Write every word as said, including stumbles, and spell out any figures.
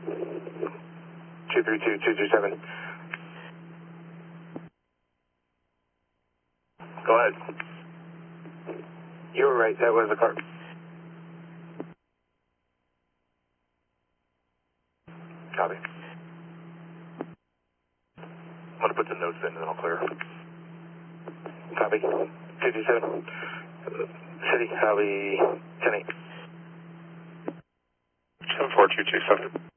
two three two, two two seven. Go ahead. You were right, that was the car. Copy. I'm going to put the notes in and then I'll clear. Copy. two two seven. City, copy ten eight. seven four two two seven.